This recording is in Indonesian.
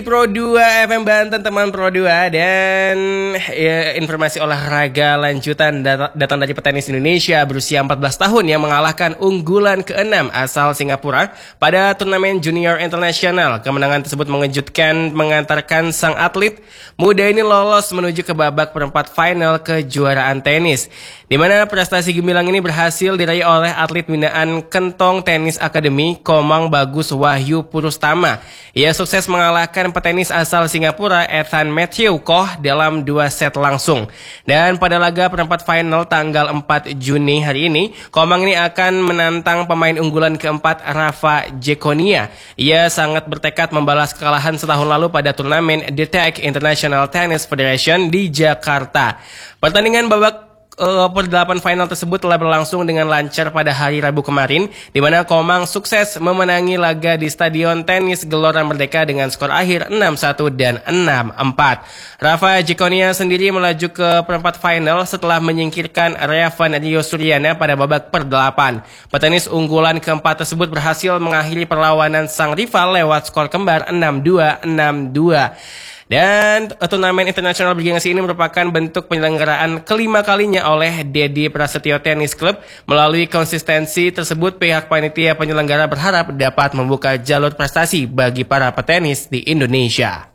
di Pro 2 FM Banten, teman Pro 2. Dan informasi olahraga lanjutan datang dari petenis Indonesia berusia 14 tahun yang mengalahkan unggulan ke-6 asal Singapura pada turnamen Junior International. Kemenangan tersebut mengejutkan, mengantarkan sang atlet muda ini lolos menuju ke babak perempat final kejuaraan tenis, di mana prestasi gemilang ini berhasil diraih oleh atlet binaan Kentong Tenis Academy Komang Bagus Wahyu Purustama. Ia sukses mengalahkan petenis asal Singapura Ethan Matthew Koh dalam 2 set langsung. Dan pada laga perempat final tanggal 4 Juni hari ini, Komang ini akan menantang pemain unggulan keempat Rafa Jekonia. Ia sangat bertekad membalas kekalahan setahun lalu pada turnamen DTEC International Tennis Federation di Jakarta. Pertandingan babak per-8 final tersebut telah berlangsung dengan lancar pada hari Rabu kemarin, di mana Komang sukses memenangi laga di Stadion Tenis Gelora Merdeka dengan skor akhir 6-1 dan 6-4. Rafa Jekonia sendiri melaju ke perempat final setelah menyingkirkan Revan Rio Suryana pada babak per-8. Petenis unggulan keempat tersebut berhasil mengakhiri perlawanan sang rival lewat skor kembar 6-2, 6-2. Dan turnamen internasional bergengsi ini merupakan bentuk penyelenggaraan kelima kalinya oleh Dedi Prasetyo Tennis Club. Melalui konsistensi tersebut, pihak panitia penyelenggara berharap dapat membuka jalur prestasi bagi para petenis di Indonesia.